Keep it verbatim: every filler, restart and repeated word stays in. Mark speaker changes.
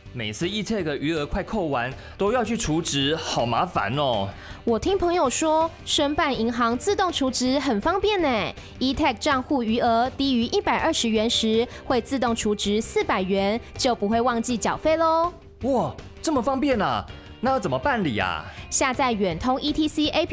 Speaker 1: 每次 eTag 余额快扣完，都要去储值，好麻烦哦。
Speaker 2: 我听朋友说，申办银行自动储值很方便呢。eTag 账户余额低于一百二十元时，会自动储值四百元，就不会忘记缴费喽。
Speaker 1: 哇，这么方便啊！那要怎么办理啊？
Speaker 2: 下载远通 E T C A P P。